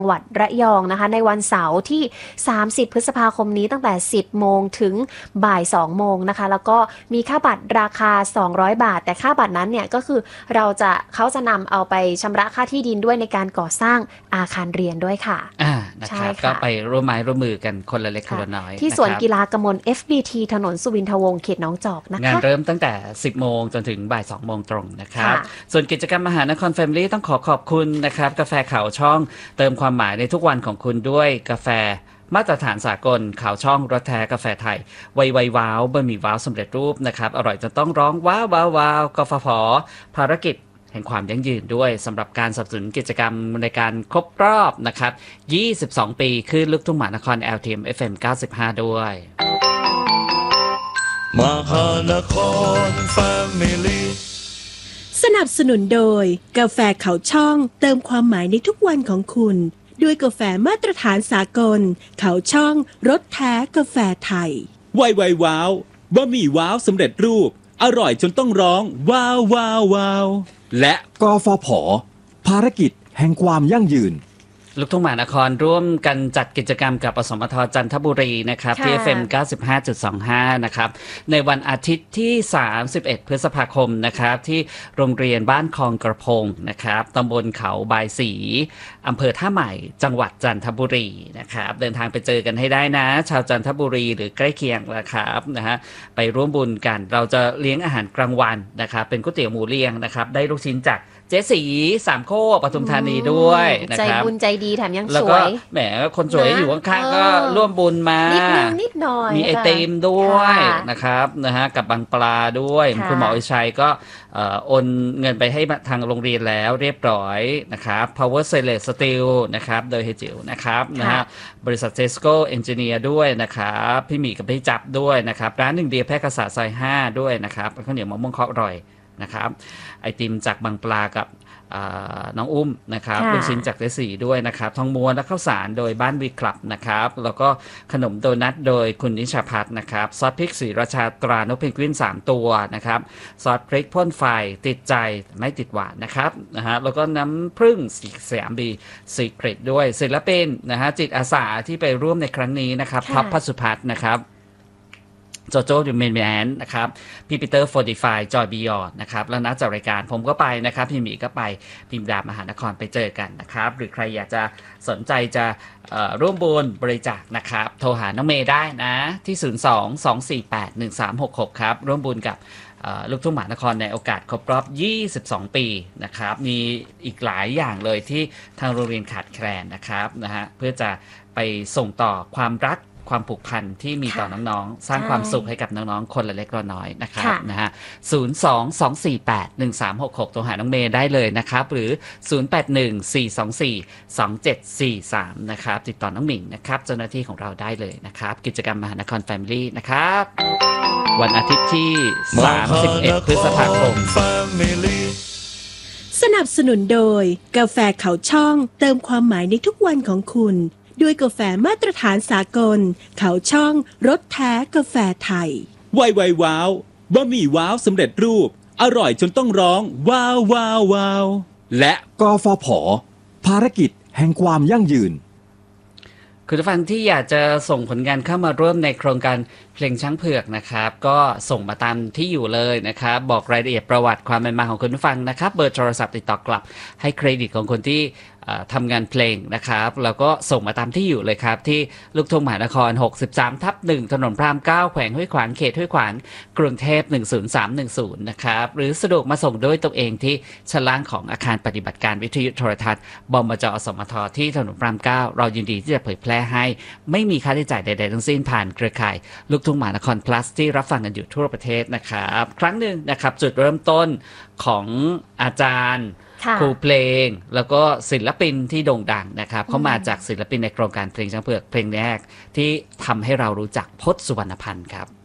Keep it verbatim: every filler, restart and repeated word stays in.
จังหวัดระยองนะคะในวันเสาร์ที่สามสิบพฤษภาคมนี้ตั้งแต่สิบโมงถึงบ่ายสองโมงนะคะแล้วก็มีค่าบัตรราคาสองร้อยบาทแต่ค่าบัตรนั้นเนี่ยก็คือเราจะเขาจะนำเอาไปชำระค่าที่ดินด้วยในการก่อสร้างอาคารเรียนด้วยค่ะอ่านะครับก็ไปร่วมไม้ร่วมมือกันคนละเล็กคนละน้อยที่สวนกีฬากมล เอฟ บี ที ถนนสุวินทวงศ์เขตหนองจอกนะคะงานเริ่มตั้งแต่สิบโมงจนถึงบ่ายสองโมงตรงนะครับส่วนกิจกรรมมหานครแฟมิลี่ต้องขอขอบคุณนะครับกาแฟขาวช่องเติมความหมายในทุกวันของคุณด้วยกาแฟมาตรฐานสากลขาวช่องรสแท้กาแฟไทยไวไวว้าวบะหมี่ว้าวสำเร็จรูปนะครับอร่อยจนต้องร้องว้าวว้าวว้าวกฟผภารกิจแห่งความยั่งยืนด้วยสำหรับการสนับสนุนกิจกรรมในการครบรอบนะครับยี่สิบสองปีขึ้นลูกทุ่งมหานคร แอล ที เอ็ม เอฟ เอ็ม เก้าสิบห้าด้วยมหานครแฟมิลี่สนับสนุนโดยกาแฟเขาช่องเติมความหมายในทุกวันของคุณด้วยกาแฟมาตรฐานสากลเขาช่องรสแท้กาแฟไทยไวไวว้าวบะหมี่ว้าวสำเร็จรูปอร่อยจนต้องร้องว้าวว้าวว้าวและกฟผภารกิจแห่งความยั่งยืนลูกทุ่งมหานครร่วมกันจัดกิจกรรมกับอสมทจันทบุรีนะครับที่ เอฟ เอ็ม เก้าสิบห้าจุดสองห้า นะครับในวันอาทิตย์ที่สามสิบเอ็ดพฤษภาคมนะครับที่โรงเรียนบ้านคลองกระพงนะครับตำบลเขาบายศรีอำเภอท่าใหม่จังหวัดจันทบุรีนะครับเดินทางไปเจอกันให้ได้นะชาวจันทบุรีหรือใกล้เคียงนะครับนะฮะไปร่วมบุญกันเราจะเลี้ยงอาหารกลางวันนะครับเป็นก๋วยเตี๋ยวหมูเรียงนะครับได้ลูกชิ้นจากเจ๊สีสามโคกปทุมธานีด้วยนะครับใจบุญใจดีแถมยังสวยแหมคนสวยอยู่ข้างๆก็ร่วมบุญมานิดนึงนิดหน่อยมีไอติมด้วยนะครับนะฮะกับบางปลาด้วยคุณหมออิชัยก็โอนเงินไปให้ทางโรงเรียนแล้วเรียบร้อยนะครับ Power s e l e s Steel นะครับโดยเฮจิวนะครับนะฮะบริษัท Tesco Engineer ด้วยนะครับพี่หมีกับพี่จับด้วยนะครับร้านหนึ่งเดียวแพร่กษาซอยห้าด้วยนะครับข้าวเหนียวมะม่วงเคาะอร่อยนะครับไอติมจากบางปลากับน้องอุ้มนะครับลูกชิ้นจากเจสีด้วยนะครับทองม้วนและข้าวสารโดยบ้านวีคลับนะครับแล้วก็ขนมโดนัทโดยคุณนิชาพัฒน์นะครับซอสพริกสีราชาตรานกเพนกวินสามตัวนะครับซอสพริกพ่นไฟติดใจไม่ติดหวานนะครับนะฮะแล้วก็น้ำผึ้งสยามบีซีเครตด้วยศิลปินนะฮะจิตอาสาที่ไปร่วมในครั้งนี้นะครับท็อปพัสุพัฒน์นะครับโจโจ้ดูเมนแมนนะครับพี่ปีเตอร์โฟร์ตี้ไฟว์จอยบิยอนนะครับแล้วนัดจัดรายการผมก็ไปนะครับพี่หมีก็ไปพิมพ์ดามหานครไปเจอกันนะครับหรือใครอยากจะสนใจจะร่วมบุญบริจาคนะครับโทรหาน้องเมย์ได้นะที่ศูนย์ สอง สอง สี่ แปด หนึ่ง สาม หก หกครับร่วมบุญกับลูกทุ่งมหานครในโอกาสครบรอบยี่สิบสองปีนะครับมีอีกหลายอย่างเลยที่ทางโรงเรียนขาดแคลนนะครับนะฮะเพื่อจะไปส่งต่อความรักความผูกพันที่มีต่อน้องๆสร้างความสุขให้กับน้องๆคนละเล็กละน้อยนะครับนะฮะศูนย์ สอง สอง สี่ แปด หนึ่ง สาม หก หกโทรหาน้องเมย์ได้เลยนะครับหรือศูนย์ แปด หนึ่ง สี่ สอง สี่ สอง เจ็ด สี่ สามนะครับติดต่อน้องหมิงนะครับเจ้าหน้าที่ของเราได้เลยนะครับกิจกรรมมหานครแฟมิลี่นะครับวันอาทิตย์ที่สามสิบเอ็ดพฤษภาคมสนับสนุนโดยกาแฟเขาช่องเติมความหมายในทุกวันของคุณด้วยกาแฟมาตรฐานสากลเขาช่องรสแท้กาแฟไทยไวไวว้าวบะหมี่ว้าวสำเร็จรูปอร่อยจนต้องร้องว้าวว้าวว้าวและกฟผภารกิจแห่งความยั่งยืนคุณผู้ฟังที่อยากจะส่งผลงานเข้ามาร่วมในโครงการเพลงช้างเผือกนะครับก็ส่งมาตามที่อยู่เลยนะครับบอกรายละเอียดประวัติความเป็นมาของคุณผู้ฟังนะครับเบอร์โทรศัพท์ติดต่อกลับให้เครดิตของคนที่ทำงานเพลงนะครับแล้วก็ส่งมาตามที่อยู่เลยครับที่ลูกทุ่งมหานครหกสิบสามทับหนึ่งถนนพระรามเก้าแขวงห้วยขวางเขตห้วยขวางกรุงเทพหนึ่งศูนย์สามหนึ่งศูนย์นะครับหรือสะดวกมาส่งด้วยตัวเองที่ชั้นล่างของอาคารปฏิบัติการวิทยุโทรทัศน์บมจ.อสมทที่ถนนพระรามเก้าเรายินดีที่จะเผยแพร่ให้ไม่มีค่าใช้จ่ายใดๆทั้งสิ้นผ่านเครือข่ายลูกทุ่งมหานคร plus ที่รับฟังกันอยู่ทั่วประเทศนะครับครั้งหนึ่งนะครับจุดเริ่มต้นของอาจารย์ครูเพลงแล้วก็ศิลปินที่โด่งดังนะครับเขามาจากศิลปินในโครงการเพลงช้างเผือกเพลงแรกที่ทำให้เรารู้จักพจน์สุวรรณพันธ์ครับ